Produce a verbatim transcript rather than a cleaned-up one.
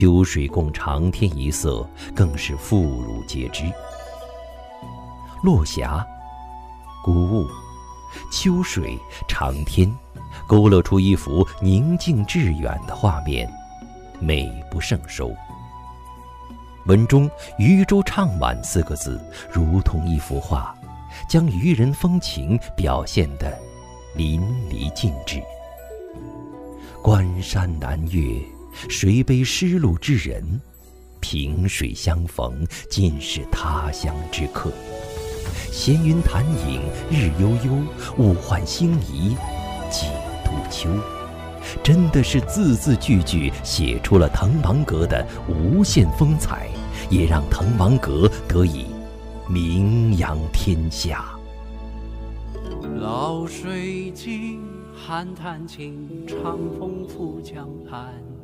秋水共长天一色，更是妇孺皆知。落霞、孤鹜、秋水、长天，勾勒出一幅宁静致远的画面，美不胜收。文中“渔舟唱晚”四个字，如同一幅画，将渔人风情表现得淋漓尽致。关山难越，谁悲失路之人？萍水相逢，尽是他乡之客。闲云潭影日悠悠，物换星移几度秋。真的是字字句句写出了滕王阁的无限风采，也让滕王阁得以名扬天下。 老水尽，寒潭尽，长风拂江畔。